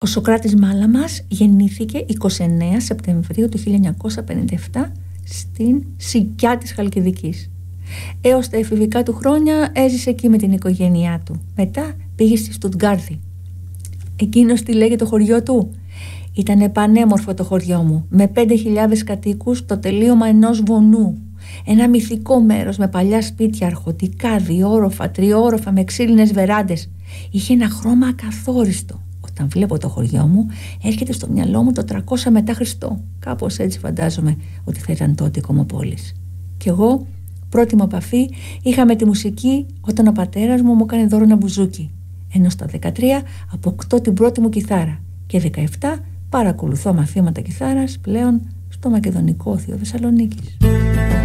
Ο Σωκράτης Μάλαμας γεννήθηκε 29 Σεπτεμβρίου του 1957 στην Σικιά της Χαλκιδικής. Έως τα εφηβικά του χρόνια έζησε εκεί με την οικογένειά του. Μετά πήγε στη Στουτγκάρδη. Εκείνος τι λέγε το χωριό του? Ήταν πανέμορφο το χωριό μου, με 5.000 κατοίκους, το τελείωμα ενός βουνού. Ένα μυθικό μέρος με παλιά σπίτια, αρχοντικά, διόροφα, τριόροφα, με ξύλινες βεράντες. Είχε ένα χρώμα ακαθόριστο. Όταν βλέπω το χωριό μου, έρχεται στο μυαλό μου το 300 μετά Χριστό. Κάπως έτσι φαντάζομαι ότι θα ήταν τότε η Κομοπόλης. Κι εγώ, πρώτη μου επαφή είχα με τη μουσική όταν ο πατέρας μου έκανε δώρο ένα μπουζούκι. Ενώ στα 13 αποκτώ την πρώτη μου κιθάρα και 17 παρακολουθώ μαθήματα κιθάρας πλέον στο Μακεδονικό Όθιο Θεσσαλονίκης.